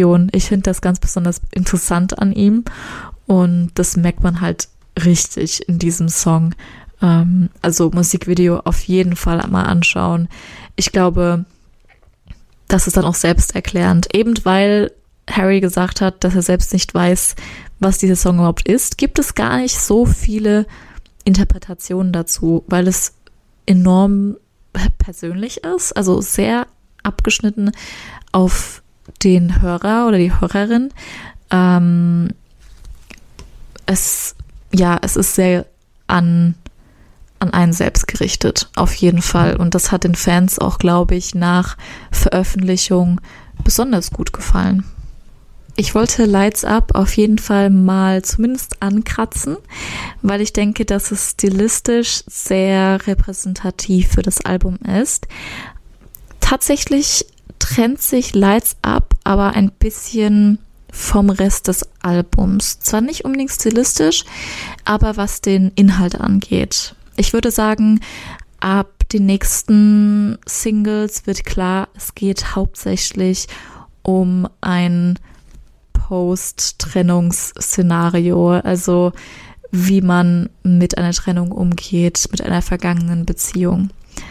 Emotionen. Ich finde das ganz besonders interessant an ihm und das merkt man halt richtig in diesem Song. Also Musikvideo auf jeden Fall mal anschauen. Ich glaube, das ist dann auch selbsterklärend. Eben weil Harry gesagt hat, dass er selbst nicht weiß, was dieser Song überhaupt ist, gibt es gar nicht so viele Interpretationen dazu, weil es enorm persönlich ist, also sehr abgeschnitten auf den Hörer oder die Hörerin. Es ist sehr an einen selbst gerichtet, auf jeden Fall. Und das hat den Fans auch, glaube ich, nach Veröffentlichung besonders gut gefallen. Ich wollte Lights Up auf jeden Fall mal zumindest ankratzen, weil ich denke, dass es stilistisch sehr repräsentativ für das Album ist. Tatsächlich trennt sich Lights Up aber ein bisschen vom Rest des Albums. Zwar nicht unbedingt stilistisch, aber was den Inhalt angeht. Ich würde sagen, ab den nächsten Singles wird klar, es geht hauptsächlich um ein Post-Trennungsszenario, also wie man mit einer Trennung umgeht, mit einer vergangenen Beziehung.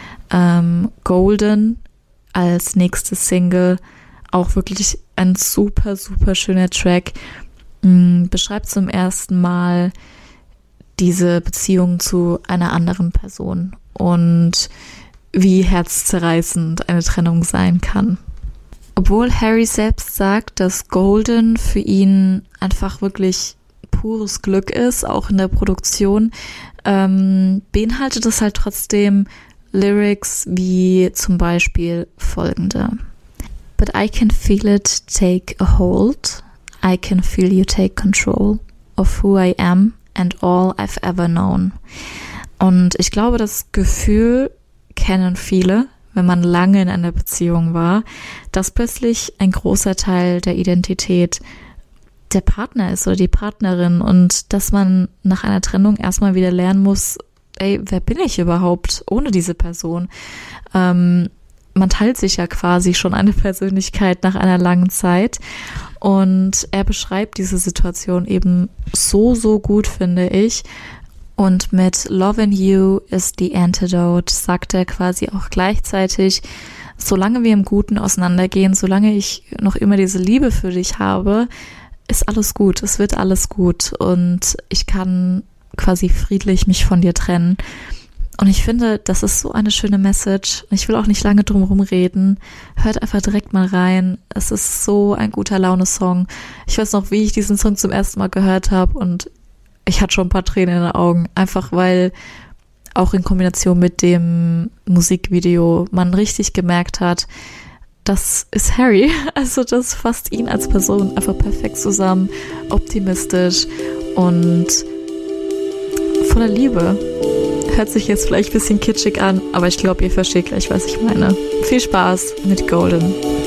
Golden als nächste Single, auch wirklich ein super, super schöner Track, beschreibt zum ersten Mal diese Beziehung zu einer anderen Person und wie herzzerreißend eine Trennung sein kann. Obwohl Harry selbst sagt, dass Golden für ihn einfach wirklich pures Glück ist, auch in der Produktion, beinhaltet es halt trotzdem Lyrics wie zum Beispiel folgende. But I can feel it take a hold. I can feel you take control of who I am and all I've ever known. Und ich glaube, das Gefühl kennen viele, wenn man lange in einer Beziehung war, dass plötzlich ein großer Teil der Identität der Partner ist oder die Partnerin und dass man nach einer Trennung erstmal wieder lernen muss, wer bin ich überhaupt ohne diese Person? Man teilt sich ja quasi schon eine Persönlichkeit nach einer langen Zeit und er beschreibt diese Situation eben so, so gut, finde ich. Und mit Loving You is the Antidote sagt er quasi auch gleichzeitig, solange wir im Guten auseinandergehen, solange ich noch immer diese Liebe für dich habe, ist alles gut, es wird alles gut und ich kann quasi friedlich mich von dir trennen. Und ich finde, das ist so eine schöne Message. Ich will auch nicht lange drum herum reden. Hört einfach direkt mal rein. Es ist so ein guter Laune-Song. Ich weiß noch, wie ich diesen Song zum ersten Mal gehört habe und ich hatte schon ein paar Tränen in den Augen. Einfach weil auch in Kombination mit dem Musikvideo man richtig gemerkt hat, das ist Harry. Also das fasst ihn als Person einfach perfekt zusammen. Optimistisch und voller Liebe. Hört sich jetzt vielleicht ein bisschen kitschig an, aber ich glaube, ihr versteht gleich, was ich meine. Viel Spaß mit Golden.